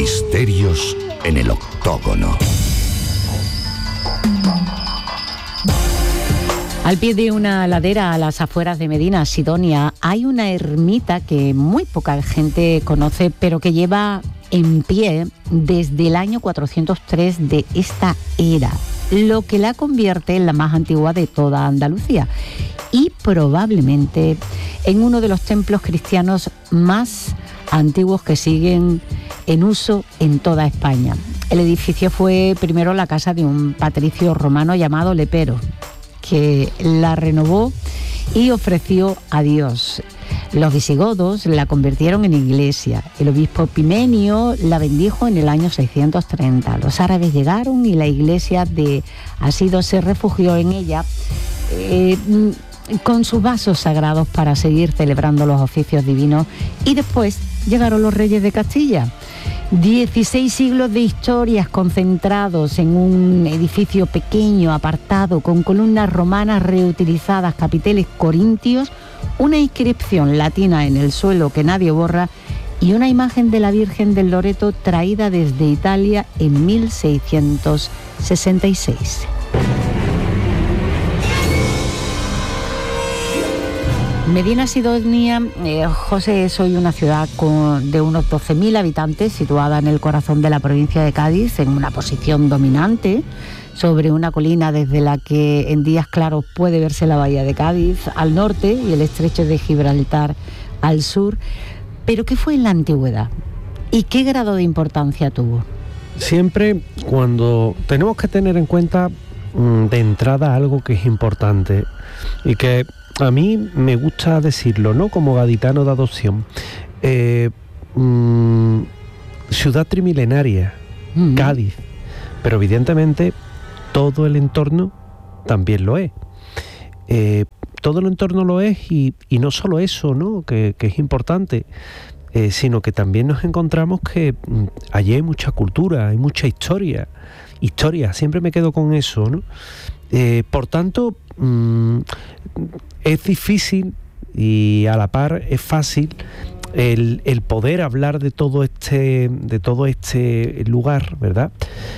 Misterios en el Octógono. Al pie de una ladera a las afueras de Medina Sidonia hay una ermita que muy poca gente conoce, pero que lleva en pie desde el año 403 de esta era, lo que la convierte en la más antigua de toda Andalucía y probablemente en uno de los templos cristianos más antiguos que siguen en uso en toda España. El edificio fue primero la casa de un patricio romano llamado Lepero, que la renovó y ofreció a Dios. Los visigodos la convirtieron en iglesia. El obispo Pimenio la bendijo en el año 630. Los árabes llegaron y la iglesia de Asido se refugió en ella con sus vasos sagrados para seguir celebrando los oficios divinos. Y después llegaron los reyes de Castilla. 16 siglos de historias concentrados en un edificio pequeño, apartado, con columnas romanas reutilizadas, capiteles corintios, una inscripción latina en el suelo que nadie borra y una imagen de la Virgen del Loreto traída desde Italia en 1666. Medina Sidonia, José, es hoy una ciudad de unos 12.000 habitantes, situada en el corazón de la provincia de Cádiz, en una posición dominante, sobre una colina desde la que en días claros puede verse la bahía de Cádiz al norte y el estrecho de Gibraltar al sur. ¿Pero qué fue en la antigüedad? ¿Y qué grado de importancia tuvo? Siempre cuando tenemos que tener en cuenta de entrada algo que es importante y que a mí me gusta decirlo, ¿no? Como gaditano de adopción. Ciudad trimilenaria, Cádiz, pero evidentemente todo el entorno también lo es. Todo el entorno lo es y no solo eso, ¿no? Que es importante, sino que también nos encontramos que allí hay mucha cultura, hay mucha historia, siempre me quedo con eso, ¿no? Por tanto, es difícil y a la par es fácil el poder hablar de todo este lugar, ¿verdad?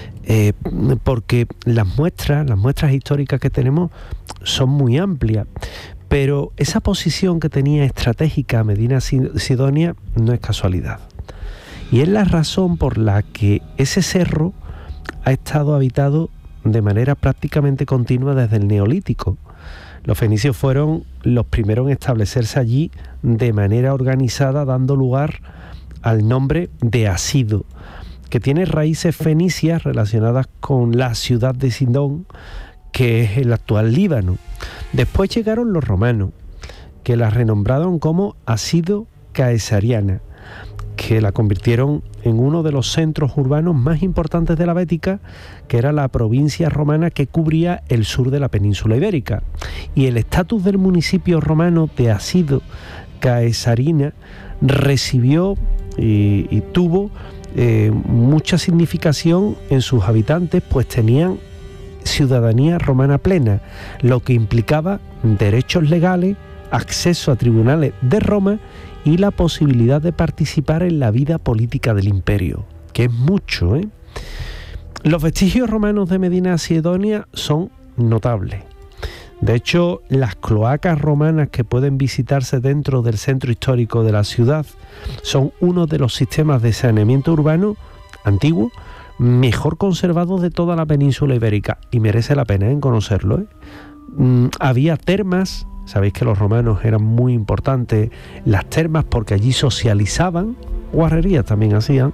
Porque las muestras históricas que tenemos son muy amplias, pero esa posición que tenía estratégica Medina Sidonia no es casualidad. Y es la razón por la que ese cerro ha estado habitado de manera prácticamente continua desde el Neolítico. Los fenicios fueron los primeros en establecerse allí de manera organizada, dando lugar al nombre de Asido, que tiene raíces fenicias relacionadas con la ciudad de Sidón, que es el actual Líbano. Después llegaron los romanos, que la renombraron como Asido Caesariana, que la convirtieron en uno de los centros urbanos más importantes de la Bética, que era la provincia romana que cubría el sur de la península ibérica. Y el estatus del municipio romano de Asido Caesarina recibió y tuvo mucha significación en sus habitantes, pues tenían ciudadanía romana plena, lo que implicaba derechos legales, acceso a tribunales de Roma y la posibilidad de participar en la vida política del imperio, que es mucho, ¿eh? Los vestigios romanos de Medina Sidonia son notables. De hecho, las cloacas romanas que pueden visitarse dentro del centro histórico de la ciudad son uno de los sistemas de saneamiento urbano antiguo mejor conservados de toda la península ibérica, y merece la pena conocerlo, ¿eh? Había termas. Sabéis que los romanos eran muy importantes las termas porque allí socializaban, guarrerías también hacían,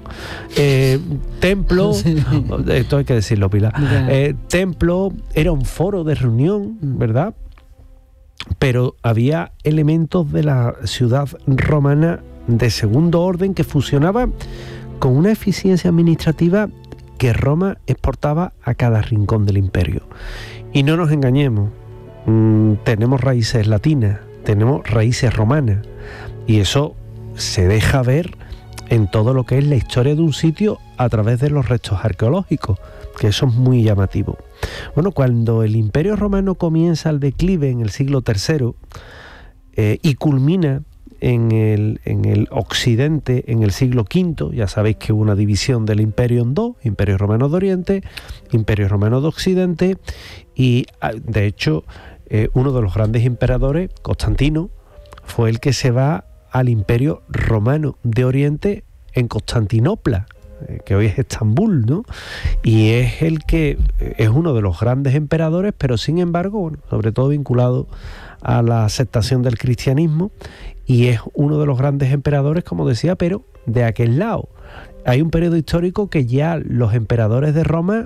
templo, sí. Esto hay que decirlo, Pilar, templo, era un foro de reunión, ¿verdad? Pero había elementos de la ciudad romana de segundo orden que funcionaban con una eficiencia administrativa que Roma exportaba a cada rincón del imperio. Y no nos engañemos, tenemos raíces latinas, tenemos raíces romanas, y eso se deja ver en todo lo que es la historia de un sitio a través de los restos arqueológicos, que eso es muy llamativo. Bueno, cuando el Imperio Romano comienza el declive en el siglo III y culmina en el occidente en el siglo V. Ya sabéis que hubo una división del imperio en dos: Imperio Romano de Oriente, Imperio Romano de Occidente, y de hecho uno de los grandes emperadores, Constantino, fue el que se va al Imperio Romano de Oriente en Constantinopla, que hoy es Estambul, ¿no? Y es el que es uno de los grandes emperadores, pero sin embargo, bueno, sobre todo vinculado a la aceptación del cristianismo, y es uno de los grandes emperadores, como decía, pero de aquel lado. Hay un periodo histórico que ya los emperadores de Roma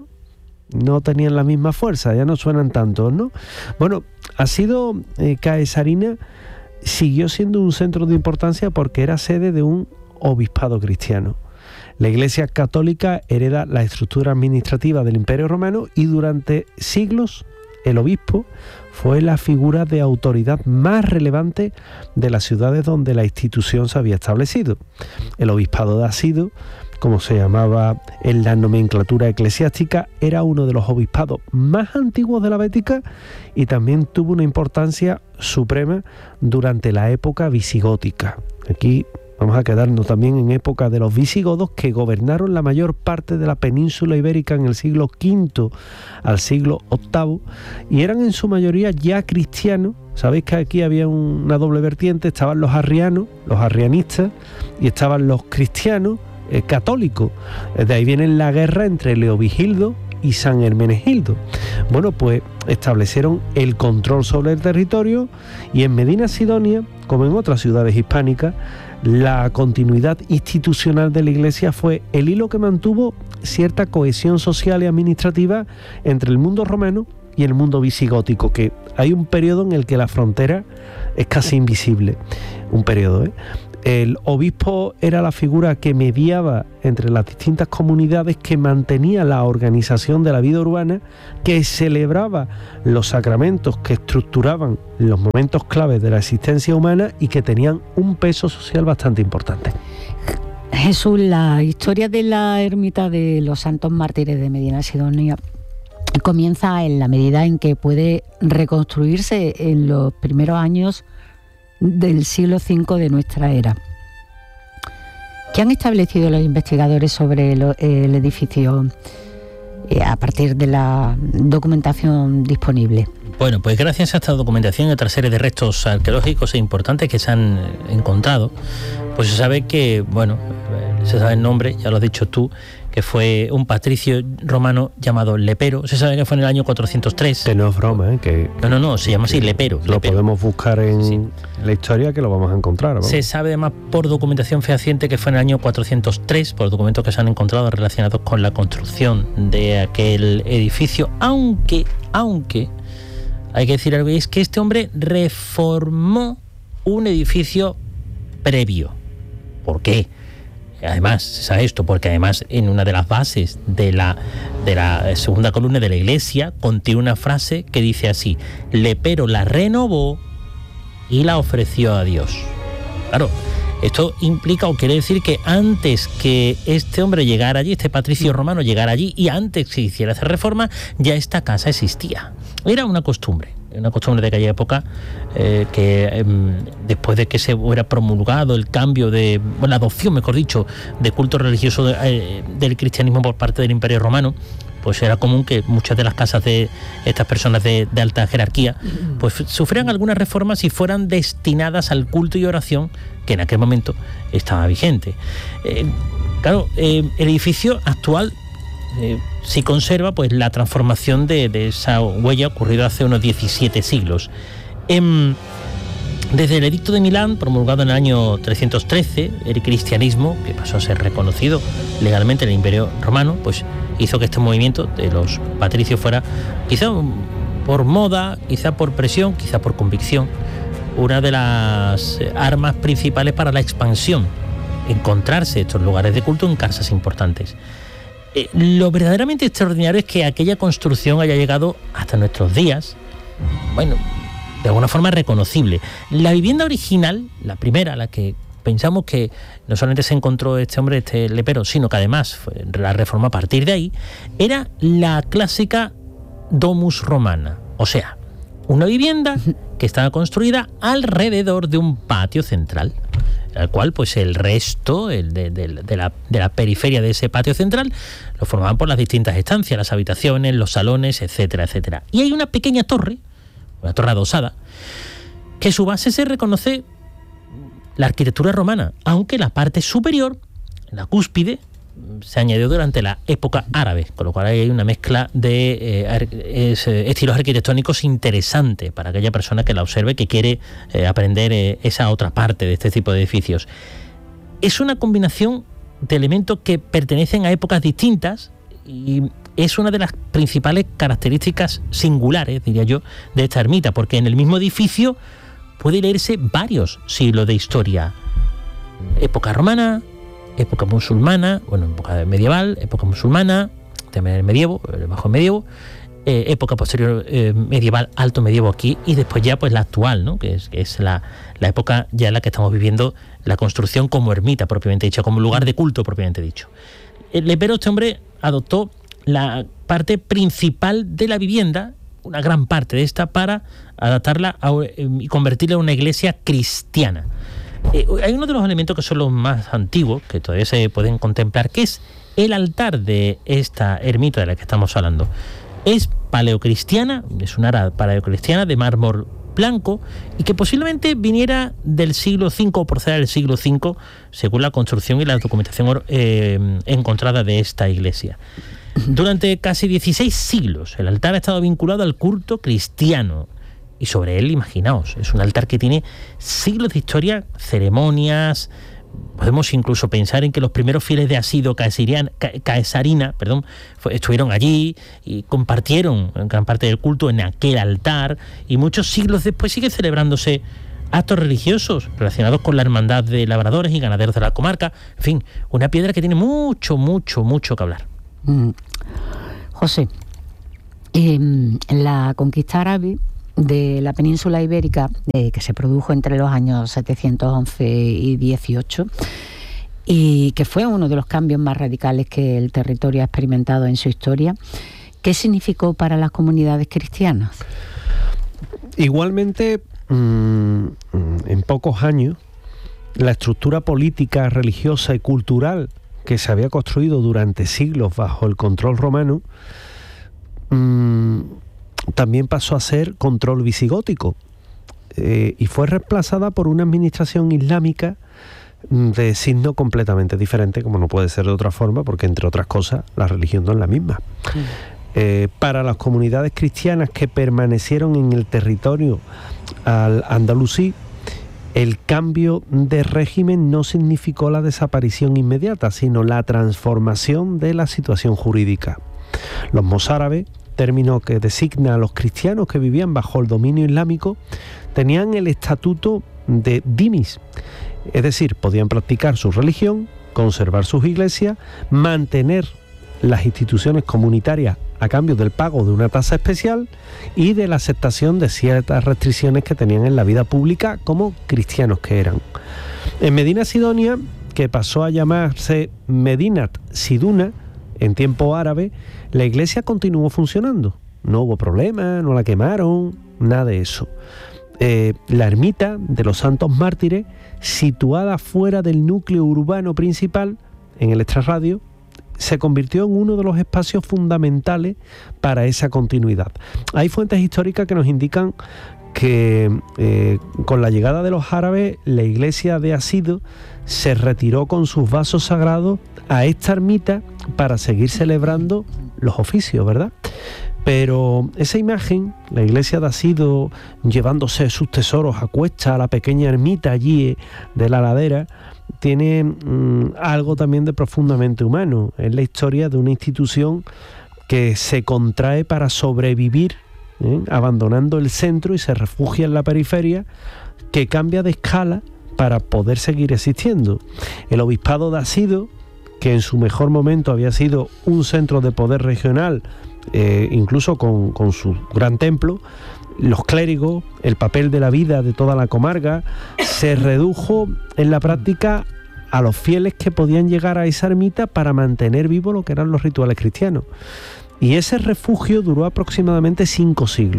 no tenían la misma fuerza, ya no suenan tantos, ¿no? Bueno, ha sido Caesarina, siguió siendo un centro de importancia porque era sede de un obispado cristiano. La Iglesia católica hereda la estructura administrativa del Imperio Romano y durante siglos el obispo fue la figura de autoridad más relevante de las ciudades donde la institución se había establecido. El obispado de Asido, como se llamaba en la nomenclatura eclesiástica, era uno de los obispados más antiguos de la Bética y también tuvo una importancia suprema durante la época visigótica. Aquí vamos a quedarnos también en época de los visigodos, que gobernaron la mayor parte de la península ibérica en el siglo V al siglo VIII, y eran en su mayoría ya cristianos. Sabéis que aquí había una doble vertiente: estaban los arrianos, los arrianistas, y estaban los cristianos católicos. De ahí viene la guerra entre Leovigildo y San Hermenegildo. Bueno, pues establecieron el control sobre el territorio, y en Medina Sidonia, como en otras ciudades hispánicas, la continuidad institucional de la Iglesia fue el hilo que mantuvo cierta cohesión social y administrativa entre el mundo romano y el mundo visigótico, que hay un periodo en el que la frontera es casi invisible. Un periodo, ¿eh? El obispo era la figura que mediaba entre las distintas comunidades, que mantenía la organización de la vida urbana, que celebraba los sacramentos que estructuraban los momentos claves de la existencia humana y que tenían un peso social bastante importante. Jesús, la historia de la ermita de los Santos Mártires de Medina Sidonia comienza en la medida en que puede reconstruirse en los primeros años del siglo V de nuestra era. ¿Qué han establecido los investigadores sobre el edificio a partir de la documentación disponible? Bueno, pues gracias a esta documentación y otra serie de restos arqueológicos e importantes que se han encontrado, pues se sabe que, bueno, se sabe el nombre, ya lo has dicho tú, que fue un patricio romano llamado Lepero. Se sabe que fue en el año 403. Que no es broma, ¿eh? Que No, se llama así, Lepero. Lo podemos buscar en la historia, que lo vamos a encontrar. ¿Vamos? Se sabe además por documentación fehaciente que fue en el año 403, por documentos que se han encontrado relacionados con la construcción de aquel edificio, aunque hay que decir algo, y es que este hombre reformó un edificio previo. ¿Por qué? Además, se sabe esto porque además en una de las bases de la segunda columna de la iglesia contiene una frase que dice así: Lepero la renovó y la ofreció a Dios. Claro, esto implica o quiere decir que antes que este hombre llegara allí, este patricio romano llegara allí, y antes que se hiciera esa reforma, ya esta casa existía. Era una costumbre de aquella época, que después de que se hubiera promulgado el cambio la adopción, mejor dicho, de culto religioso del cristianismo por parte del Imperio Romano, pues era común que muchas de las casas de estas personas de alta jerarquía pues sufrieran algunas reformas y fueran destinadas al culto y oración que en aquel momento estaba vigente. Claro, el edificio actual sí conserva pues la transformación de esa huella ocurrida hace unos 17 siglos. Desde el Edicto de Milán, promulgado en el año 313, el cristianismo, que pasó a ser reconocido legalmente en el Imperio Romano, pues hizo que este movimiento de los patricios fuera, quizá por moda, quizá por presión, quizá por convicción, una de las armas principales para la expansión, encontrarse estos lugares de culto en casas importantes. Lo verdaderamente extraordinario es que aquella construcción haya llegado hasta nuestros días, bueno, de alguna forma reconocible. La vivienda original, la primera, la que pensamos que no solamente se encontró este hombre, este Lepero, sino que además la reformó a partir de ahí, era la clásica domus romana, o sea, una vivienda que estaba construida alrededor de un patio central, al cual pues el resto de la periferia de ese patio central lo formaban por las distintas estancias, las habitaciones, los salones, etcétera, etcétera. Y hay una pequeña torre, una torre adosada, que su base se reconoce la arquitectura romana, aunque la parte superior, la cúspide, se añadió durante la época árabe, con lo cual hay una mezcla de estilos arquitectónicos interesante para aquella persona que la observe, que quiere aprender esa otra parte de este tipo de edificios. Es una combinación de elementos que pertenecen a épocas distintas y es una de las principales características singulares, diría yo, de esta ermita, porque en el mismo edificio puede leerse varios siglos de historia. Época romana, época musulmana, bueno, época medieval, época musulmana, también el medievo, el bajo medievo, época posterior medieval, alto medievo aquí, y después ya pues la actual, ¿no? que es la época ya en la que estamos viviendo la construcción como ermita propiamente dicha, como lugar de culto propiamente dicho. Pero este hombre adoptó la parte principal de la vivienda, una gran parte de esta, para adaptarla y convertirla en una iglesia cristiana. Hay uno de los elementos que son los más antiguos, que todavía se pueden contemplar, que es el altar de esta ermita de la que estamos hablando. Es paleocristiana, es una ara paleocristiana de mármol blanco y que posiblemente viniera del siglo V o proceda del siglo V, según la construcción y la documentación encontrada de esta iglesia. Durante casi 16 siglos el altar ha estado vinculado al culto cristiano. Y sobre él, imaginaos, es un altar que tiene siglos de historia, ceremonias. Podemos incluso pensar en que los primeros fieles de Asido Caesarina, estuvieron allí y compartieron gran parte del culto en aquel altar, y muchos siglos después sigue celebrándose actos religiosos relacionados con la hermandad de labradores y ganaderos de la comarca. En fin, una piedra que tiene mucho que hablar. José, la conquista árabe de la península ibérica, que se produjo entre los años 711 y 18, y que fue uno de los cambios más radicales que el territorio ha experimentado en su historia, ¿qué significó para las comunidades cristianas? Igualmente, en pocos años, la estructura política, religiosa y cultural que se había construido durante siglos bajo el control romano, también pasó a ser control visigótico y fue reemplazada por una administración islámica de signo completamente diferente, como no puede ser de otra forma, porque entre otras cosas la religión no es la misma. Para las comunidades cristianas que permanecieron en el territorio andalusí, el cambio de régimen no significó la desaparición inmediata, sino la transformación de la situación jurídica. Los mozárabes, término que designa a los cristianos que vivían bajo el dominio islámico, tenían el estatuto de dhimis, es decir, podían practicar su religión, conservar sus iglesias, mantener las instituciones comunitarias a cambio del pago de una tasa especial y de la aceptación de ciertas restricciones que tenían en la vida pública como cristianos que eran. En Medina Sidonia, que pasó a llamarse Medinat Siduna en tiempo árabe, la iglesia continuó funcionando. No hubo problema, no la quemaron, nada de eso. La ermita de los Santos Mártires, situada fuera del núcleo urbano principal, en el extrarradio, se convirtió en uno de los espacios fundamentales para esa continuidad. Hay fuentes históricas que nos indican que con la llegada de los árabes, la iglesia de Asido se retiró con sus vasos sagrados a esta ermita para seguir celebrando los oficios, ¿verdad? Pero esa imagen, la iglesia de Asido llevándose sus tesoros a cuesta a la pequeña ermita allí de la ladera, tiene algo también de profundamente humano. Es la historia de una institución que se contrae para sobrevivir, abandonando el centro y se refugia en la periferia, que cambia de escala para poder seguir existiendo. El obispado de Asido, que en su mejor momento había sido un centro de poder regional, incluso con su gran templo, los clérigos, el papel de la vida de toda la comarca, se redujo en la práctica a los fieles que podían llegar a esa ermita para mantener vivo lo que eran los rituales cristianos. Y ese refugio duró aproximadamente 5 siglos,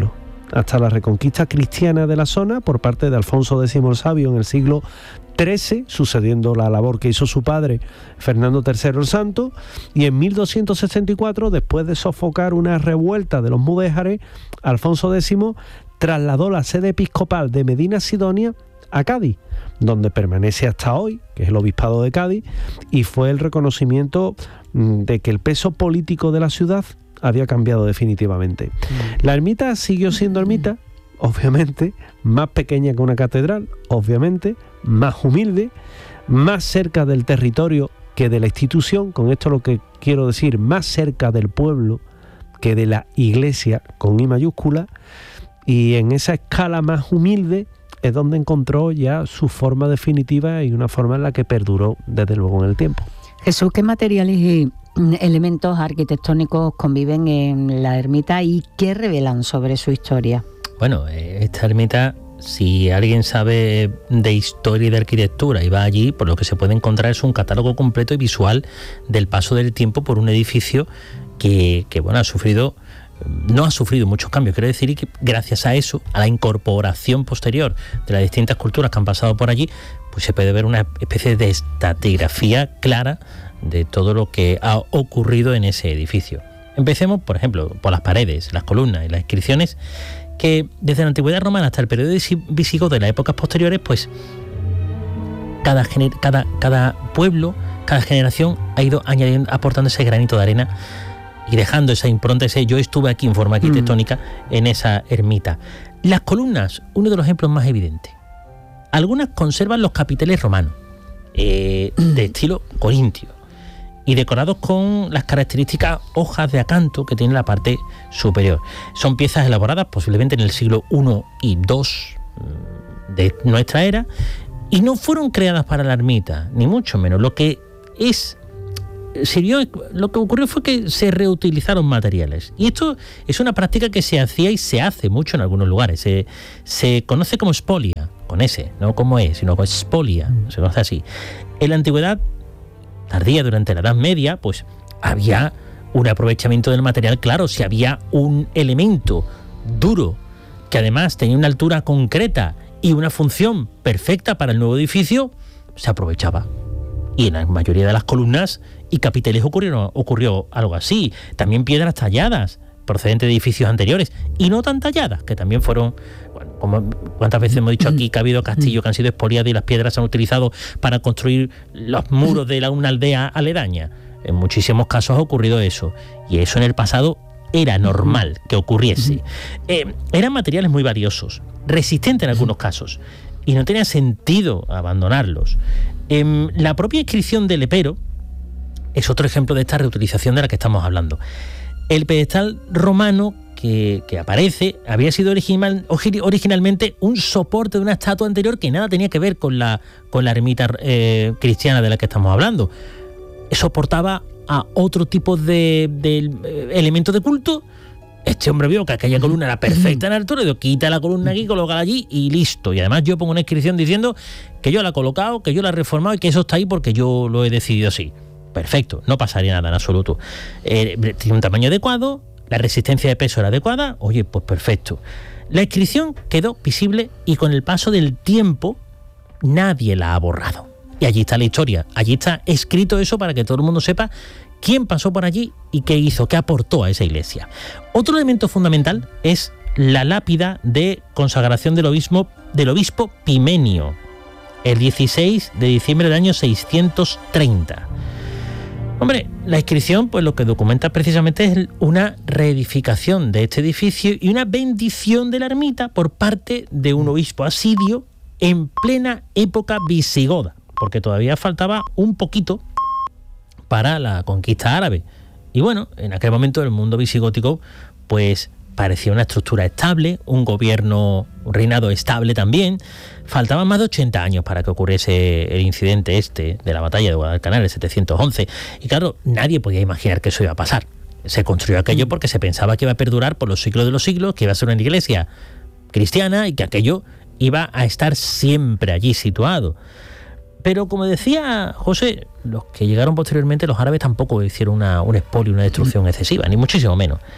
hasta la reconquista cristiana de la zona por parte de Alfonso X el Sabio en el siglo XIII, sucediendo la labor que hizo su padre Fernando III el Santo, y en 1264, después de sofocar una revuelta de los mudéjares, Alfonso X trasladó la sede episcopal de Medina Sidonia a Cádiz, donde permanece hasta hoy, que es el obispado de Cádiz, y fue el reconocimiento de que el peso político de la ciudad había cambiado definitivamente. La ermita siguió siendo ermita, obviamente, más pequeña que una catedral, obviamente, más humilde, más cerca del territorio que de la institución. Con esto lo que quiero decir, más cerca del pueblo que de la iglesia con I mayúscula, y en esa escala más humilde es donde encontró ya su forma definitiva y una forma en la que perduró desde luego en el tiempo. Jesús, ¿qué materiales y elementos arquitectónicos conviven en la ermita y qué revelan sobre su historia? Bueno, esta ermita, si alguien sabe de historia y de arquitectura y va allí, por lo que se puede encontrar es un catálogo completo y visual del paso del tiempo por un edificio que bueno, no ha sufrido muchos cambios. Quiero decir que gracias a eso, a la incorporación posterior de las distintas culturas que han pasado por allí, pues se puede ver una especie de estratigrafía clara de todo lo que ha ocurrido en ese edificio. Empecemos, por ejemplo, por las paredes, las columnas y las inscripciones, que desde la antigüedad romana hasta el periodo visigodo de las épocas posteriores, pues cada pueblo, cada generación ha ido añadiendo, aportando ese granito de arena y dejando esa impronta, ese yo estuve aquí en forma arquitectónica en esa ermita. Las columnas, uno de los ejemplos más evidentes. Algunas conservan los capiteles romanos, de estilo corintio, y decorados con las características hojas de acanto que tiene la parte superior. Son piezas elaboradas posiblemente en el siglo I y II de nuestra era, y no fueron creadas para la ermita, ni mucho menos. Lo que ocurrió fue que se reutilizaron materiales, y esto es una práctica que se hacía y se hace mucho en algunos lugares. Se conoce como spolia, con S, no como E, sino como spolia, se conoce así. En la antigüedad tardía, durante la Edad Media, pues había un aprovechamiento del material. Claro, si había un elemento duro que además tenía una altura concreta y una función perfecta para el nuevo edificio, se aprovechaba. Y en la mayoría de las columnas y capiteles ocurrió algo así. También piedras talladas procedentes de edificios anteriores, y no tan talladas, que también fueron, bueno, como cuántas veces hemos dicho aquí que ha habido castillos que han sido expoliados y las piedras se han utilizado para construir los muros de una aldea aledaña. En muchísimos casos ha ocurrido eso, y eso en el pasado era normal que ocurriese. Eran materiales muy valiosos, resistentes en algunos casos, y no tenía sentido abandonarlos. La propia inscripción del lepero es otro ejemplo de esta reutilización de la que estamos hablando. El pedestal romano que aparece había sido originalmente un soporte de una estatua anterior que nada tenía que ver con la ermita cristiana de la que estamos hablando. Soportaba a otro tipo de elementos de culto. Este hombre vio que aquella columna era perfecta en altura, y dijo, quita la columna aquí, colócala allí y listo. Y además yo pongo una inscripción diciendo que yo la he colocado, que yo la he reformado y que eso está ahí porque yo lo he decidido así. Perfecto, no pasaría nada en absoluto. Tiene un tamaño adecuado, la resistencia de peso era adecuada, oye, pues perfecto. La inscripción quedó visible y con el paso del tiempo nadie la ha borrado. Y allí está la historia, allí está escrito eso para que todo el mundo sepa quién pasó por allí y qué hizo, qué aportó a esa iglesia. Otro elemento fundamental es la lápida de consagración del obispo Pimenio, el 16 de diciembre del año 630. Hombre, la inscripción pues lo que documenta precisamente es una reedificación de este edificio y una bendición de la ermita por parte de un obispo asirio en plena época visigoda, porque todavía faltaba un poquito para la conquista árabe. Y bueno, en aquel momento el mundo visigótico pues parecía una estructura estable, un reinado estable también. Faltaban más de 80 años para que ocurriese el incidente de la batalla de Guadalcanal, el 711. Y claro, nadie podía imaginar que eso iba a pasar. Se construyó aquello porque se pensaba que iba a perdurar por los siglos de los siglos, que iba a ser una iglesia cristiana y que aquello iba a estar siempre allí situado. Pero como decía José, los que llegaron posteriormente, los árabes tampoco hicieron un expolio, una destrucción excesiva, ni muchísimo menos.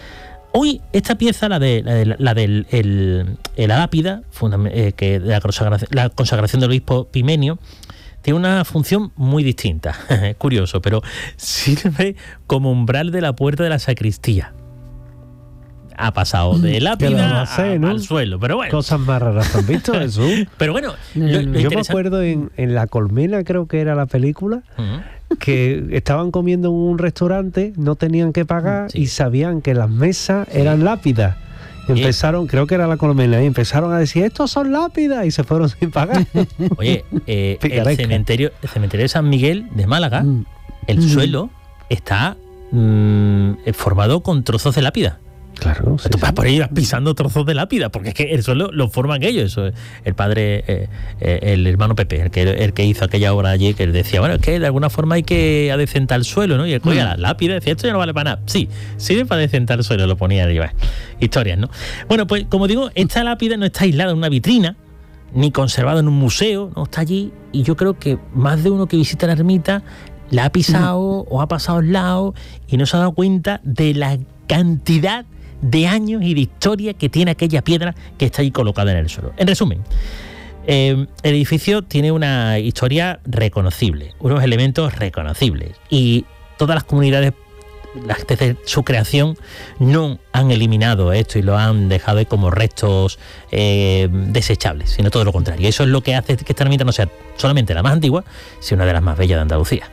Hoy esta pieza, la de la lápida, que de la consagración del obispo Pimenio, tiene una función muy distinta. Es curioso, pero sirve como umbral de la puerta de la sacristía. Ha pasado de lápida al suelo, pero bueno. Cosas más raras han visto, Jesús. Pero bueno, yo me acuerdo en La Colmena, creo que era la película, que estaban comiendo en un restaurante, no tenían que pagar y sabían que las mesas eran lápidas. Empezaron, creo que era La Colmena, y empezaron a decir, estos son lápidas, y se fueron sin pagar. Oye, el cementerio de San Miguel de Málaga, el suelo está formado con trozos de lápida. Claro, tú vas por ahí pisando trozos de lápida, porque es que el suelo lo forman ellos. El padre, el hermano Pepe, el que hizo aquella obra allí, que decía, bueno, es que de alguna forma hay que adecentar el suelo, ¿no? Y él cogía la lápida y decía, esto ya no vale para nada. Sí, sirve para adecentar el suelo, lo ponía ahí. Historias, ¿no? Bueno, pues como digo, esta lápida no está aislada en una vitrina, ni conservada en un museo, no está allí, y yo creo que más de uno que visita la ermita la ha pisado o ha pasado al lado y no se ha dado cuenta de la cantidad de años y de historia que tiene aquella piedra que está ahí colocada en el suelo. En resumen, el edificio tiene una historia reconocible, unos elementos reconocibles, y todas las comunidades, desde su creación, no han eliminado esto y lo han dejado ahí como restos desechables, sino todo lo contrario. Eso es lo que hace que esta ermita no sea solamente la más antigua, sino una de las más bellas de Andalucía.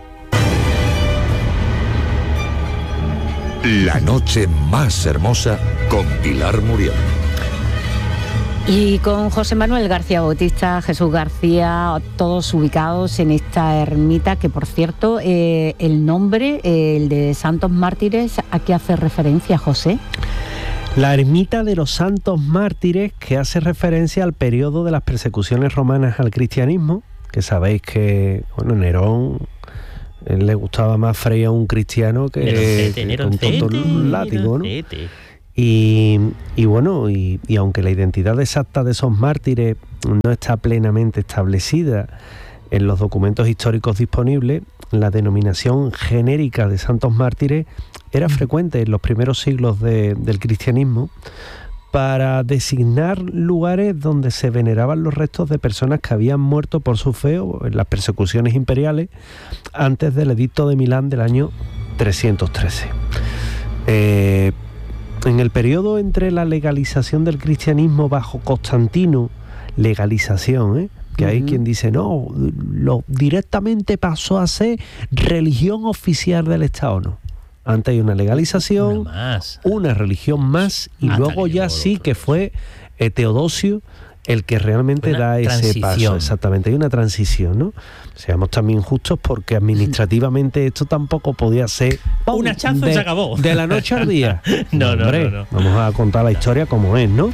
La noche más hermosa con Pilar Muriel. Y con José Manuel García Bautista, Jesús García, todos ubicados en esta ermita, que por cierto, el nombre, el de Santos Mártires, ¿a qué hace referencia, José? La ermita de los Santos Mártires, que hace referencia al periodo de las persecuciones romanas al cristianismo, que sabéis que, bueno, Nerón le gustaba más freír a un cristiano que un tonto látigo, ¿no? Y bueno, y aunque la identidad exacta de esos mártires no está plenamente establecida en los documentos históricos disponibles, la denominación genérica de santos mártires era frecuente en los primeros siglos del cristianismo para designar lugares donde se veneraban los restos de personas que habían muerto por su fe en las persecuciones imperiales antes del Edicto de Milán del año 313. En el periodo entre la legalización del cristianismo bajo Constantino, legalización, que hay quien dice, no, directamente pasó a ser religión oficial del Estado, no. Antes hay una legalización, una religión más, y luego ya sí que fue Teodosio el que realmente da ese paso. Exactamente, hay una transición, ¿no? Seamos también justos, porque administrativamente esto tampoco podía ser un hachazo y se acabó. De la noche al día. No. Vamos a contar la historia como es, ¿no?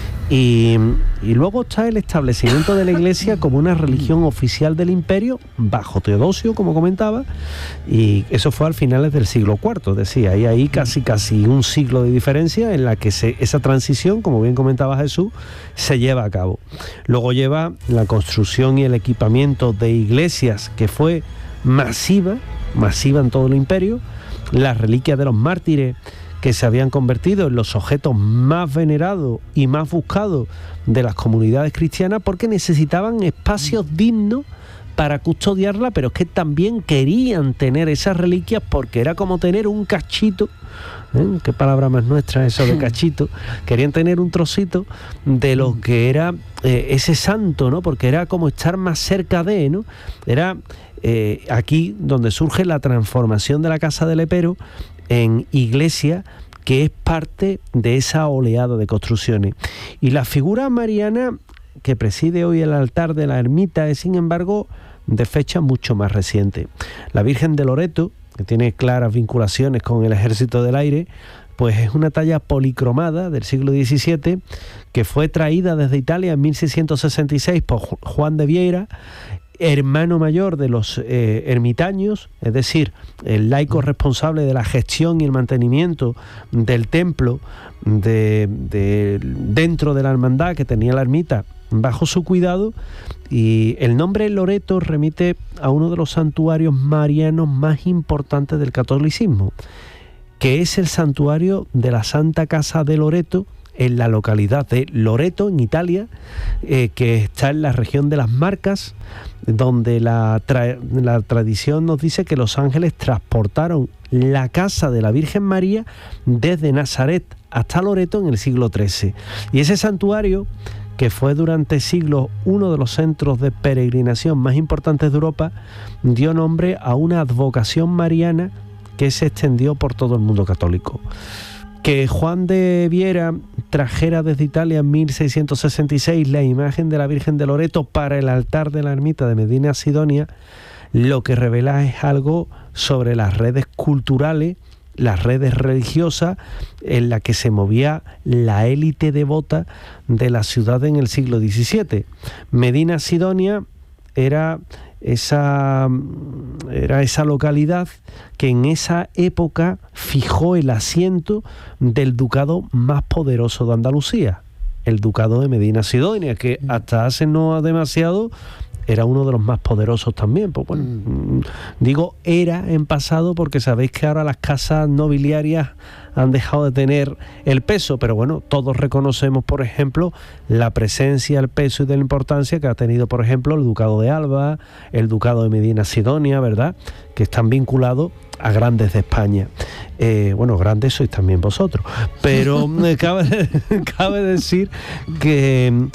Y luego está el establecimiento de la Iglesia como una religión oficial del imperio bajo Teodosio, como comentaba, y eso fue al finales del siglo IV, es decir, hay ahí casi un siglo de diferencia en la que esa transición, como bien comentaba Jesús, se lleva a cabo. Luego lleva la construcción y el equipamiento de iglesias, que fue masiva en todo el imperio, las reliquias de los mártires, que se habían convertido en los objetos más venerados y más buscados de las comunidades cristianas, porque necesitaban espacios dignos para custodiarla, pero es que también querían tener esas reliquias porque era como tener un cachito, qué palabra más nuestra eso de cachito, querían tener un trocito de lo que era ese santo, ¿no? Porque era como estar más cerca de, ¿no? Era aquí donde surge la transformación de la Casa del Lepero en iglesia, que es parte de esa oleada de construcciones. Y la figura mariana que preside hoy el altar de la ermita es, sin embargo, de fecha mucho más reciente. La Virgen de Loreto, que tiene claras vinculaciones con el Ejército del Aire, pues es una talla policromada del siglo XVII que fue traída desde Italia en 1666 por Juan de Vieira, hermano mayor de los ermitaños, es decir, el laico responsable de la gestión y el mantenimiento del templo dentro de la hermandad que tenía la ermita bajo su cuidado. Y el nombre Loreto remite a uno de los santuarios marianos más importantes del catolicismo. que es el santuario de la Santa Casa de Loreto, en la localidad de Loreto, en Italia, que está en la región de las Marcas, donde la tradición nos dice que los ángeles transportaron la casa de la Virgen María desde Nazaret hasta Loreto en el siglo XIII. Y ese santuario, que fue durante siglos uno de los centros de peregrinación más importantes de Europa, dio nombre a una advocación mariana que se extendió por todo el mundo católico. Que Juan de Viera trajera desde Italia en 1666 la imagen de la Virgen de Loreto para el altar de la ermita de Medina Sidonia, lo que revela es algo sobre las redes culturales, las redes religiosas en las que se movía la élite devota de la ciudad en el siglo XVII. Medina Sidonia era esa localidad que en esa época fijó el asiento del ducado más poderoso de Andalucía, el ducado de Medina Sidonia, que hasta hace no demasiado era uno de los más poderosos también. Pues bueno, digo era en pasado porque sabéis que ahora las casas nobiliarias han dejado de tener el peso, pero bueno, todos reconocemos, por ejemplo, la presencia, el peso y de la importancia que ha tenido, por ejemplo, el Ducado de Alba, el Ducado de Medina Sidonia, ¿verdad?, que están vinculados a grandes de España. Bueno, grandes sois también vosotros, pero cabe decir que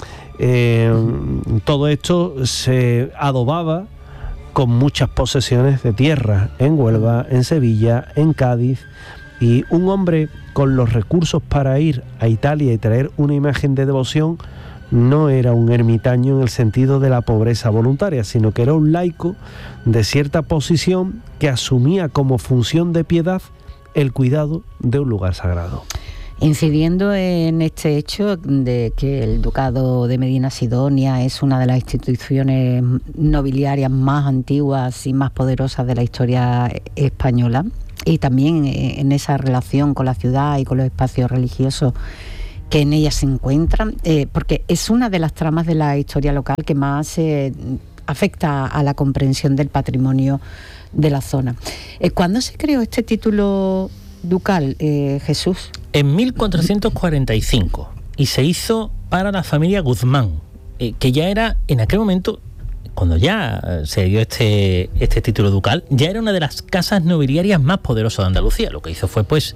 todo esto se adobaba con muchas posesiones de tierra en Huelva, en Sevilla, en Cádiz, y un hombre con los recursos para ir a Italia y traer una imagen de devoción no era un ermitaño en el sentido de la pobreza voluntaria, sino que era un laico de cierta posición que asumía como función de piedad el cuidado de un lugar sagrado. Incidiendo en este hecho de que el Ducado de Medina Sidonia es una de las instituciones nobiliarias más antiguas y más poderosas de la historia española, y también en esa relación con la ciudad y con los espacios religiosos que en ella se encuentran, porque es una de las tramas de la historia local que más afecta a la comprensión del patrimonio de la zona. ¿Cuándo se creó este título ducal, Jesús? En 1445, y se hizo para la familia Guzmán, que ya era en aquel momento, cuando ya se dio este título ducal, ya era una de las casas nobiliarias más poderosas de Andalucía. Lo que hizo fue pues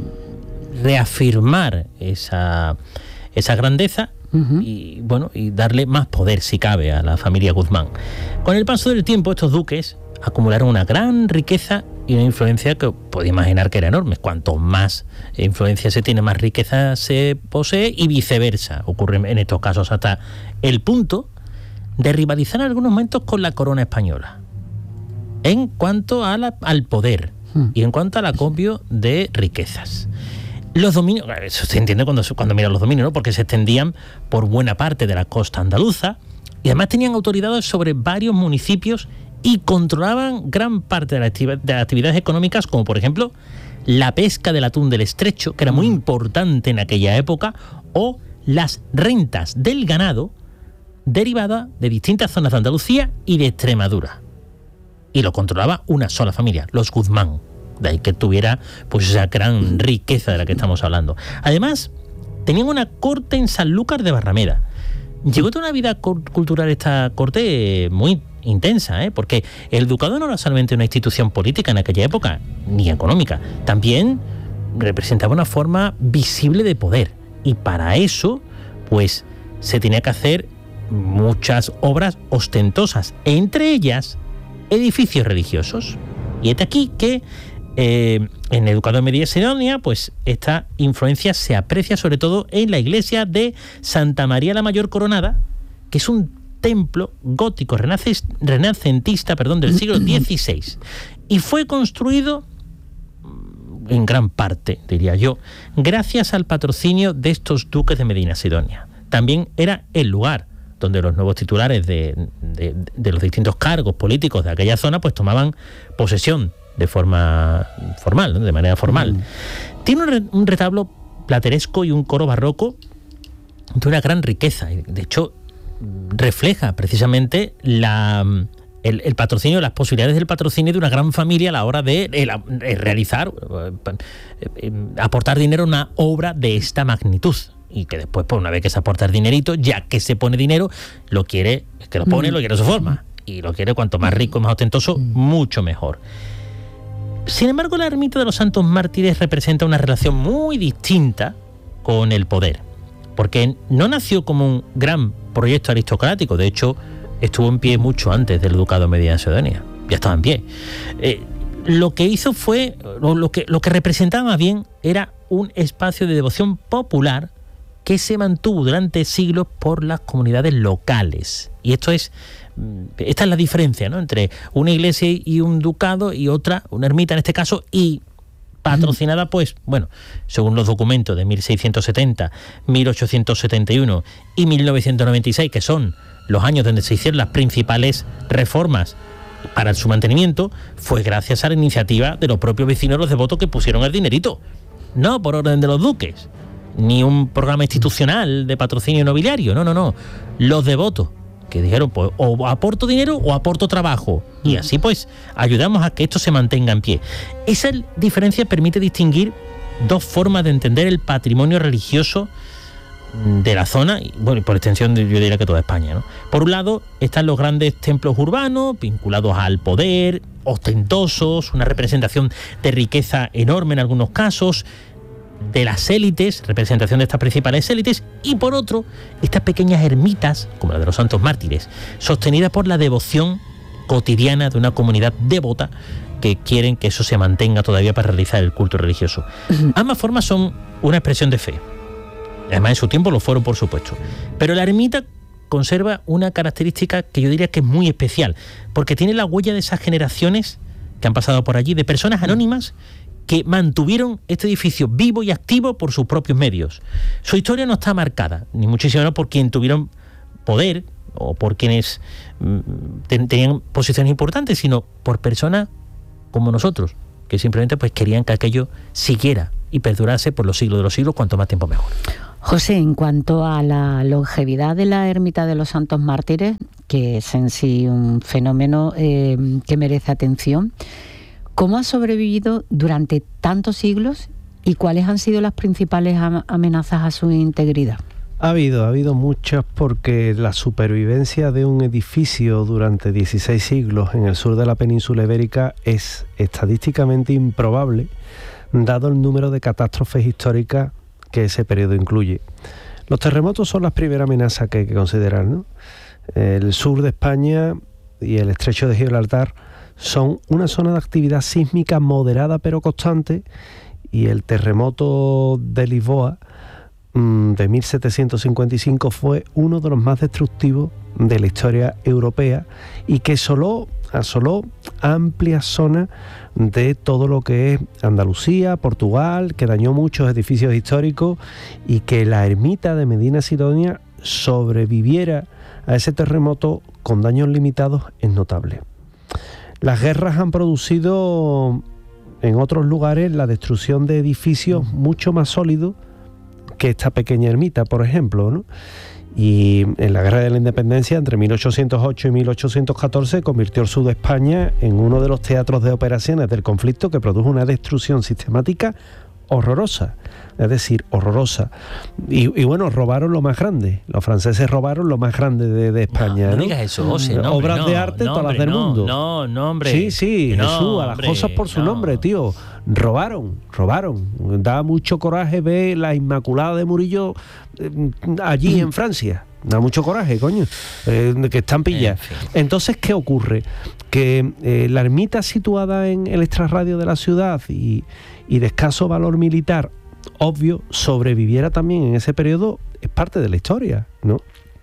reafirmar esa grandeza y bueno, y darle más poder, si cabe, a la familia Guzmán. Con el paso del tiempo, estos duques acumularon una gran riqueza y una influencia que podéis imaginar que era enorme. Cuanto más influencia se tiene, más riqueza se posee, y viceversa. Ocurre en estos casos hasta el punto de rivalizar en algunos momentos con la corona española en cuanto al poder y en cuanto al acopio de riquezas. Los dominios, eso se entiende cuando miran los dominios, ¿no?, porque se extendían por buena parte de la costa andaluza y además tenían autoridades sobre varios municipios y controlaban gran parte de las actividades económicas, como por ejemplo la pesca del atún del estrecho, que era muy importante en aquella época, o las rentas del ganado derivada de distintas zonas de Andalucía y de Extremadura. Y lo controlaba una sola familia, los Guzmán. De ahí que tuviera pues esa gran riqueza de la que estamos hablando. Además, tenían una corte en Sanlúcar de Barrameda. Llegó a tener una vida cultural esta corte muy intensa, porque el ducado no era solamente una institución política en aquella época, ni económica, también representaba una forma visible de poder. Y para eso, pues, se tenía que hacer muchas obras ostentosas, entre ellas edificios religiosos. Y es aquí que en el Ducado de Medina Sidonia, pues esta influencia se aprecia sobre todo en la iglesia de Santa María la Mayor Coronada, que es un templo gótico renacentista del siglo XVI, y fue construido en gran parte, diría yo, gracias al patrocinio de estos duques de Medina Sidonia. También era el lugar donde los nuevos titulares de los distintos cargos políticos de aquella zona pues tomaban posesión de forma formal, ¿no?, de manera formal. Tiene un retablo plateresco y un coro barroco de una gran riqueza. De hecho, refleja precisamente la el patrocinio, las posibilidades del patrocinio de una gran familia a la hora de realizar, aportar dinero a una obra de esta magnitud. Y que después, pues una vez que se aporta el dinerito, ya que se pone dinero, lo quiere, que lo pone, lo quiere de su forma. Y lo quiere cuanto más rico y más ostentoso, mucho mejor. Sin embargo, la ermita de los Santos Mártires representa una relación muy distinta con el poder. Porque no nació como un gran proyecto aristocrático, de hecho, estuvo en pie mucho antes del Ducado de Medina Sidonia. Ya estaba en pie. Lo que hizo fue, lo que representaba más bien, era un espacio de devoción popular que se mantuvo durante siglos por las comunidades locales. Y esta es la diferencia, ¿no?, entre una iglesia y un ducado y otra, una ermita en este caso, y patrocinada, pues, bueno, según los documentos de 1670, 1871 y 1996, que son los años donde se hicieron las principales reformas para su mantenimiento, fue gracias a la iniciativa de los propios vecinos, los devotos, que pusieron el dinerito. No por orden de los duques, ni un programa institucional de patrocinio nobiliario, no. Los devotos, que dijeron, pues, o aporto dinero o aporto trabajo. Y así, pues, ayudamos a que esto se mantenga en pie. Esa diferencia permite distinguir dos formas de entender el patrimonio religioso de la zona, y bueno, por extensión yo diría que toda España, ¿no? Por un lado están los grandes templos urbanos vinculados al poder, ostentosos, una representación de riqueza enorme en algunos casos, de las élites, representación de estas principales élites, y por otro, estas pequeñas ermitas, como la de los Santos Mártires, sostenidas por la devoción cotidiana de una comunidad devota que quieren que eso se mantenga todavía para realizar el culto religioso. Ambas formas son una expresión de fe. Además, en su tiempo lo fueron, por supuesto. Pero la ermita conserva una característica que yo diría que es muy especial, porque tiene la huella de esas generaciones que han pasado por allí, de personas anónimas que mantuvieron este edificio vivo y activo por sus propios medios. Su historia no está marcada, ni muchísimo menos por quien tuvieron poder o por quienes tenían posiciones importantes, sino por personas como nosotros, que simplemente pues querían que aquello siguiera y perdurase por los siglos de los siglos, cuanto más tiempo mejor. José, en cuanto a la longevidad de la ermita de los Santos Mártires, que es en sí un fenómeno que merece atención, ¿cómo ha sobrevivido durante tantos siglos y cuáles han sido las principales amenazas a su integridad? Ha habido muchas, porque la supervivencia de un edificio durante 16 siglos en el sur de la península ibérica es estadísticamente improbable, dado el número de catástrofes históricas que ese periodo incluye. Los terremotos son la primera amenaza que hay que considerar, ¿no? El sur de España y el estrecho de Gibraltar son una zona de actividad sísmica moderada pero constante, y el terremoto de Lisboa de 1755 fue uno de los más destructivos de la historia europea y que asoló amplias zonas de todo lo que es Andalucía, Portugal, que dañó muchos edificios históricos, y que la ermita de Medina Sidonia sobreviviera a ese terremoto con daños limitados es notable. Las guerras han producido en otros lugares la destrucción de edificios mucho más sólidos que esta pequeña ermita, por ejemplo, ¿no? Y en la Guerra de la Independencia, entre 1808 y 1814, convirtió el sur de España en uno de los teatros de operaciones del conflicto, que produjo una destrucción sistemática horrorosa, es decir, horrorosa. Y bueno, robaron lo más grande. Los franceses robaron lo más grande de España. No digas eso, José. No, obras hombre, de arte, todas las del mundo. No, hombre. Sí, no, Jesús, a las hombre, cosas por su nombre, tío. Robaron. Da mucho coraje ver la Inmaculada de Murillo allí en Francia. Da mucho coraje, coño, que están pilladas. En fin. Entonces, ¿qué ocurre? Que la ermita situada en el extrarradio de la ciudad y de escaso valor militar, obvio, sobreviviera también en ese periodo, es parte de la historia, ¿no?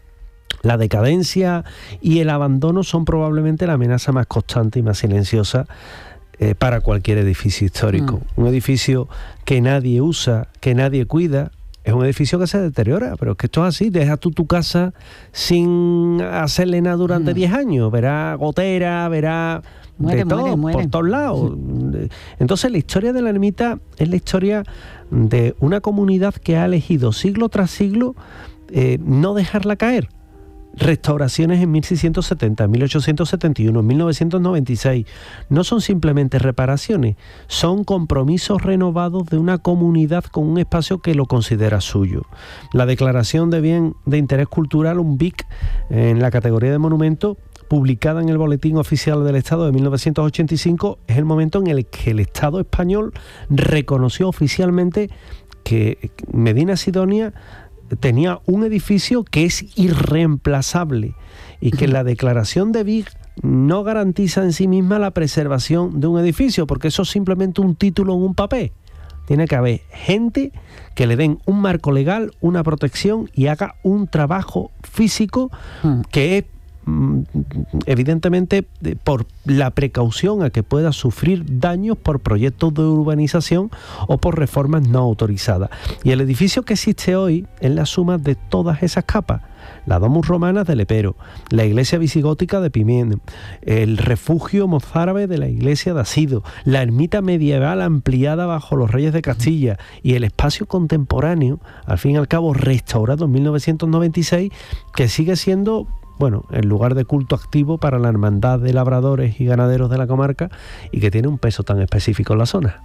La decadencia y el abandono son probablemente la amenaza más constante y más silenciosa para cualquier edificio histórico. Un edificio que nadie usa, que nadie cuida, es un edificio que se deteriora, pero es que esto es así. Dejas tú tu casa sin hacerle nada durante 10 años, verás gotera, verás muere, por todos lados. Entonces la historia de la ermita es la historia de una comunidad que ha elegido siglo tras siglo no dejarla caer, restauraciones en 1670, 1871, 1996. No son simplemente reparaciones, son compromisos renovados de una comunidad con un espacio que lo considera suyo. La declaración de bien de interés cultural, un BIC, en la categoría de monumento, publicada en el Boletín Oficial del Estado de 1985, es el momento en el que el Estado español reconoció oficialmente que Medina Sidonia tenía un edificio que es irreemplazable y que la declaración de BIC no garantiza en sí misma la preservación de un edificio, porque eso es simplemente un título en un papel. Tiene que haber gente que le den un marco legal, una protección y haga un trabajo físico que es evidentemente por la precaución a que pueda sufrir daños por proyectos de urbanización o por reformas no autorizadas. Y el edificio que existe hoy es la suma de todas esas capas: la domus romana de Lepero, la iglesia visigótica de Pimien, el refugio mozárabe de la iglesia de Asido, la ermita medieval ampliada bajo los reyes de Castilla y el espacio contemporáneo, al fin y al cabo restaurado en 1996, que sigue siendo, bueno, el lugar de culto activo para la hermandad de labradores y ganaderos de la comarca y que tiene un peso tan específico en la zona.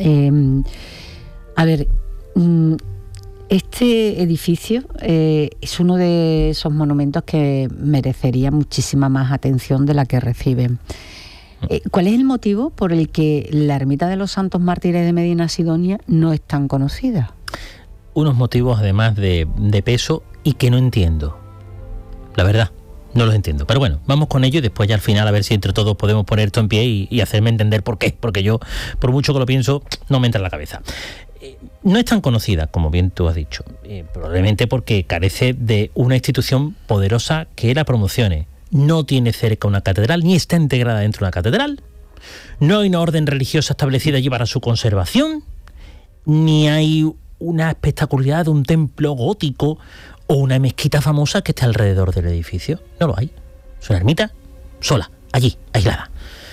Este edificio es uno de esos monumentos que merecería muchísima más atención de la que reciben. ¿Cuál es el motivo por el que la ermita de los Santos Mártires de Medina Sidonia no es tan conocida? Unos motivos además de peso y que no entiendo. La verdad, no los entiendo. Pero bueno, vamos con ello y después ya al final a ver si entre todos podemos poner esto en pie y hacerme entender por qué. Porque yo, por mucho que lo pienso, no me entra en la cabeza. No es tan conocida, como bien tú has dicho, probablemente porque carece de una institución poderosa que la promocione. No tiene cerca una catedral, ni está integrada dentro de una catedral. No hay una orden religiosa establecida allí para su conservación, ni hay una espectacularidad de un templo gótico o una mezquita famosa que esté alrededor del edificio. No lo hay. Es una ermita sola, allí, aislada.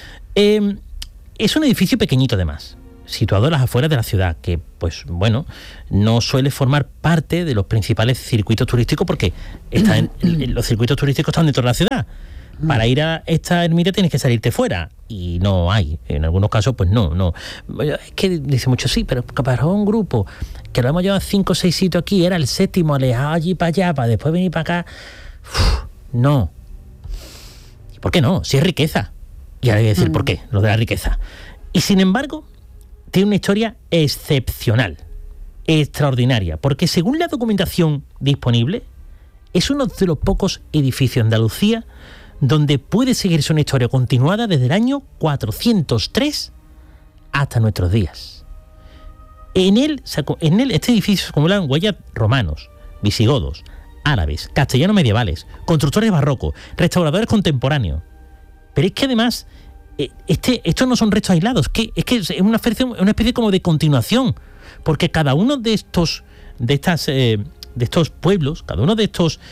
Es un edificio pequeñito además, situado a las afueras de la ciudad, que, pues bueno, no suele formar parte de los principales circuitos turísticos porque los circuitos turísticos están dentro de la ciudad. Para ir a esta ermita tienes que salirte fuera y no hay. En algunos casos, pues no. Es que dice mucho, sí, pero para un grupo que lo hemos llevado 5 o 6 sitios aquí, era el 7º, alejado allí para allá, para después venir para acá. No. ¿Y por qué no? Si es riqueza. Y ahora voy a decir por qué, lo de la riqueza. Y sin embargo, tiene una historia excepcional, extraordinaria, porque según la documentación disponible, es uno de los pocos edificios de Andalucía donde puede seguirse una historia continuada desde el año 403 hasta nuestros días. En él este edificio se acumulan huellas romanos, visigodos, árabes, castellanos medievales, constructores barrocos, restauradores contemporáneos. Pero es que además estos no son restos aislados, es que es una especie como de continuación, porque cada uno de estos pueblos, cada uno de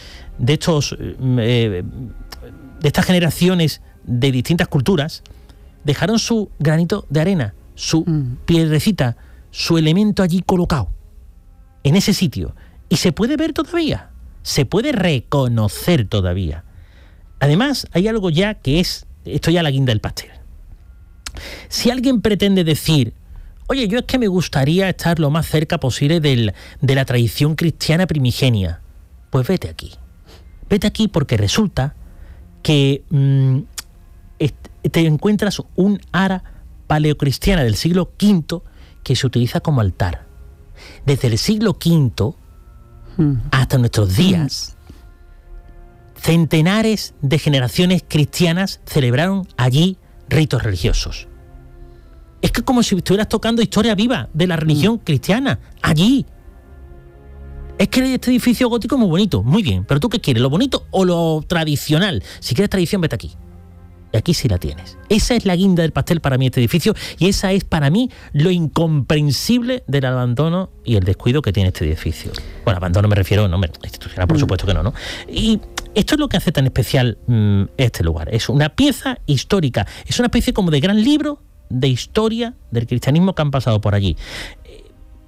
estas generaciones de distintas culturas dejaron su granito de arena, su piedrecita, su elemento allí colocado en ese sitio, y se puede ver todavía, se puede reconocer todavía. Además, hay algo ya que es esto ya la guinda del pastel. Si alguien pretende decir, oye, yo es que me gustaría estar lo más cerca posible de la tradición cristiana primigenia, pues vete aquí. Vete aquí porque resulta que te encuentras un ara paleocristiana del siglo V que se utiliza como altar. Desde el siglo V hasta nuestros días, centenares de generaciones cristianas celebraron allí ritos religiosos. Es que como si estuvieras tocando historia viva de la religión cristiana, allí. Es que este edificio gótico es muy bonito, muy bien, pero ¿tú qué quieres? ¿Lo bonito o lo tradicional? Si quieres tradición, vete aquí. Y aquí sí la tienes. Esa es la guinda del pastel para mí, este edificio, y esa es para mí lo incomprensible del abandono y el descuido que tiene este edificio. Bueno, abandono me refiero, no, institucional por supuesto que no. Y esto es lo que hace tan especial este lugar. Es una pieza histórica, es una especie como de gran libro de historia del cristianismo que han pasado por allí.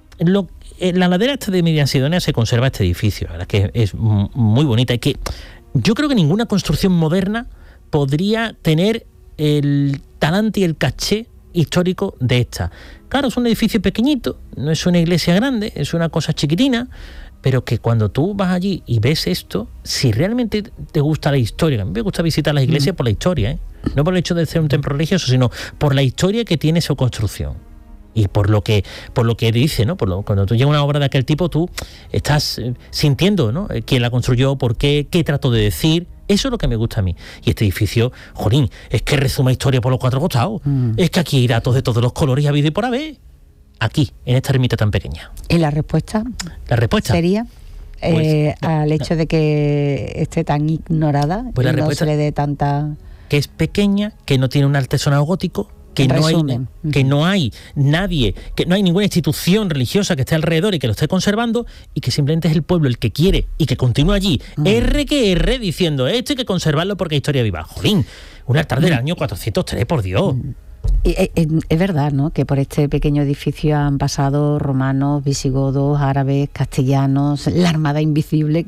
En la ladera esta de Medina Sidonia se conserva este edificio, la verdad que es muy bonita, y que yo creo que ninguna construcción moderna podría tener el talante y el caché histórico de esta. Claro, es un edificio pequeñito, no es una iglesia grande, es una cosa chiquitina, pero que cuando tú vas allí y ves esto, si realmente te gusta la historia, a mí me gusta visitar las iglesias por la historia, no por el hecho de ser un templo religioso, sino por la historia que tiene su construcción. Y por lo que dice, ¿no? Cuando tú llegas a una obra de aquel tipo, tú estás sintiendo, ¿no? Quién la construyó, por qué trató de decir. Eso es lo que me gusta a mí. Y este edificio, jolín, es que resuma historia por los cuatro costados. Es que aquí hay datos de todos los colores habido y por haber. Aquí, en esta ermita tan pequeña. ¿Y la respuesta? La respuesta sería al hecho de que esté tan ignorada, pues y no se le dé tanta... Que es pequeña, que no tiene un artesonado gótico, que no hay nadie, que no hay ninguna institución religiosa que esté alrededor y que lo esté conservando, y que simplemente es el pueblo el que quiere y que continúa allí, diciendo esto hay que conservarlo porque hay historia viva. Jolín, un altar del año 403, por Dios. Es verdad, ¿no?, que por este pequeño edificio han pasado romanos, visigodos, árabes, castellanos, la Armada invencible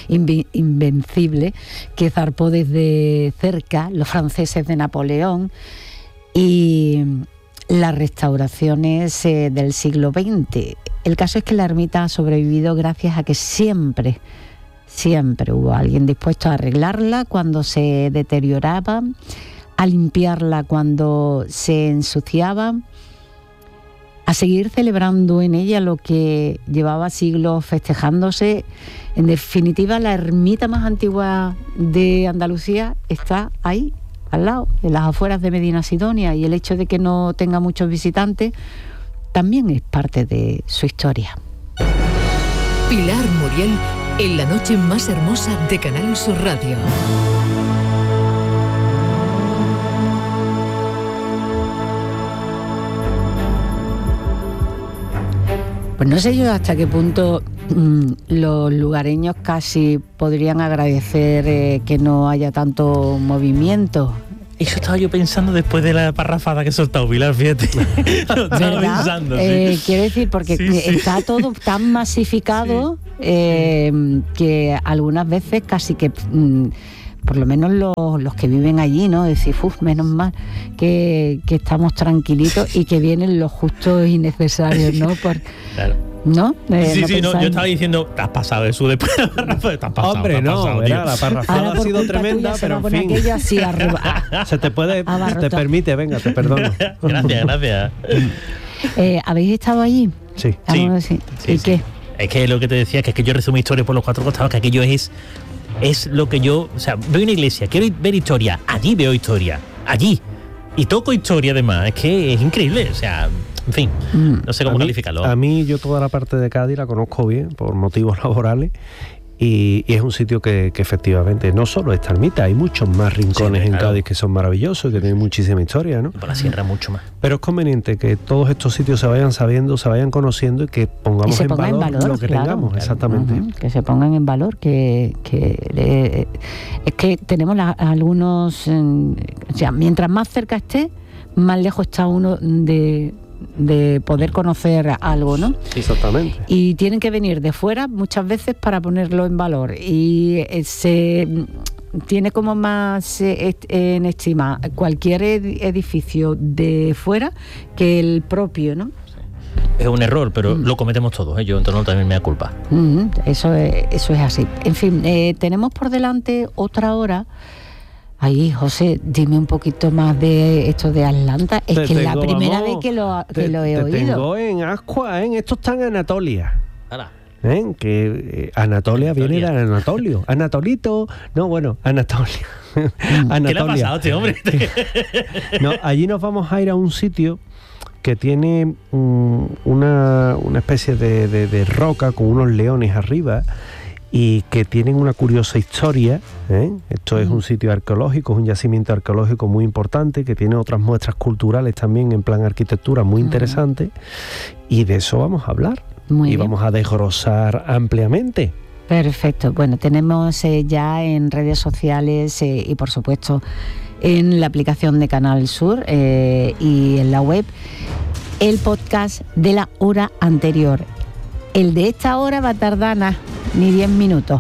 que zarpó desde cerca, los franceses de Napoleón, y las restauraciones del siglo XX. El caso es que la ermita ha sobrevivido gracias a que siempre hubo alguien dispuesto a arreglarla cuando se deterioraba, a limpiarla cuando se ensuciaba, a seguir celebrando en ella lo que llevaba siglos festejándose. En definitiva, la ermita más antigua de Andalucía está ahí, al lado, en las afueras de Medinasidonia, y el hecho de que no tenga muchos visitantes también es parte de su historia. Pilar Muriel en la noche más hermosa de Canal Sur Radio. Pues no sé yo hasta qué punto los lugareños casi podrían agradecer que no haya tanto movimiento. Eso estaba yo pensando después de la parrafada que he soltado, Pilar, fíjate. Lo estaba pensando, sí. Quiero decir, porque está todo tan masificado que algunas veces casi que... por lo menos los que viven allí, ¿no? Decir, menos mal que estamos tranquilitos y que vienen los justos y necesarios, ¿no? Claro. ¿No? Yo estaba diciendo, te has pasado eso después de la parrafada, te has pasado. Hombre, la parrafada ha sido tremenda, pero en fin. Te permite, venga, te perdono. Gracias. ¿Habéis estado allí? Sí. ¿Y qué? Es que lo que te decía, que es que yo resumo historia por los cuatro costados, que aquello es lo que yo, o sea, veo una iglesia, quiero ver historia, allí veo historia, allí, y toco historia además, es que es increíble, o sea, en fin, no sé cómo calificarlo. A mí yo toda la parte de Cádiz la conozco bien, por motivos laborales, y es un sitio que efectivamente no solo esta ermita, hay muchos más rincones en Cádiz que son maravillosos y que tienen muchísima historia, ¿no? Por la sierra mucho más. Pero es conveniente que todos estos sitios se vayan sabiendo, se vayan conociendo y que pongamos en valor lo que tengamos, exactamente. Que se pongan en valor, es que tenemos algunos, o sea, mientras más cerca esté, más lejos está uno de poder conocer algo, ¿no? Exactamente. Y tienen que venir de fuera muchas veces para ponerlo en valor, y se tiene como más en estima cualquier edificio de fuera que el propio, ¿no? Es un error, pero lo cometemos todos, yo en torno también me da culpa. Eso es así. En fin, tenemos por delante otra hora. Ay, José, dime un poquito más de esto de Atlanta. Es que es la primera vez que lo he oído. Te tengo en Ascua, Esto está en Anatolia. Que Anatolia viene de Anatolio. Anatolito. No, bueno, Anatolia. Anatolia. ¿Qué le ha pasado a este hombre? No, allí nos vamos a ir a un sitio que tiene una especie de roca con unos leones arriba, y que tienen una curiosa historia. Esto es un sitio arqueológico, es un yacimiento arqueológico muy importante, que tiene otras muestras culturales también en plan arquitectura muy interesante, y de eso vamos a hablar. Muy bien. Vamos a desglosar ampliamente. Perfecto. Bueno, tenemos ya en redes sociales y por supuesto en la aplicación de Canal Sur y en la web el podcast de la hora anterior. El de esta hora va a tardar ni 10 minutos.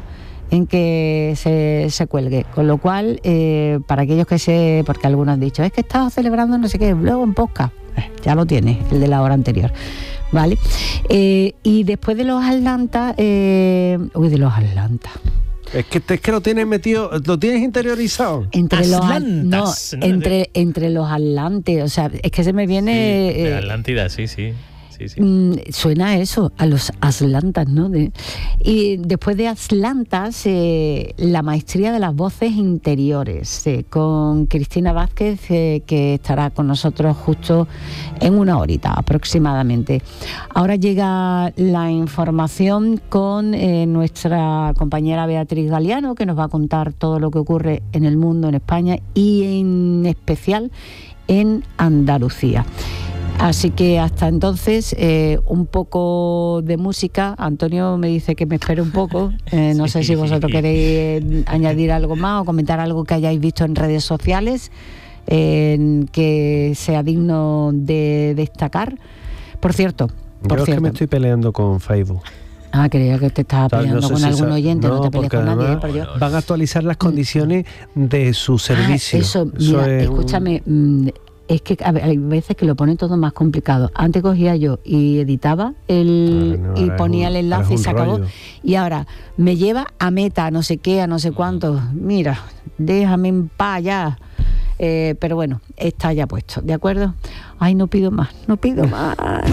en que se cuelgue. Con lo cual, para aquellos porque algunos han dicho, es que he estado celebrando no sé qué, luego en podcast, ya lo tienes, el de la hora anterior. ¿Vale? Y después de los Atlantas, de los Atlantas. Es que lo tienes metido, lo tienes interiorizado. Entre los Atlantes, o sea, es que se me viene... de Atlántida, sí. Suena a eso, a los Atlantas, ¿no? Y después de Atlantas, la maestría de las voces interiores, con Cristina Vázquez, que estará con nosotros justo en una horita aproximadamente. Ahora llega la información con nuestra compañera Beatriz Galeano, que nos va a contar todo lo que ocurre en el mundo, en España y en especial en Andalucía. Así que hasta entonces, un poco de música. Antonio me dice que me espere un poco. No sé si vosotros queréis añadir algo más o comentar algo que hayáis visto en redes sociales que sea digno de destacar. Por cierto. Yo es que me estoy peleando con Facebook. Creía que te estaba peleando con algún oyente, no te pelees con nadie. Pero yo... Van a actualizar las condiciones de su servicio. Escúchame... Es que hay veces que lo pone todo más complicado. Antes cogía yo y editaba y ponía el enlace y se acabó. Rollo. Y ahora me lleva a Meta, a no sé qué, a no sé cuánto. Mira, déjame en paz ya. Pero bueno, está ya puesto, ¿de acuerdo? Ay, no pido más.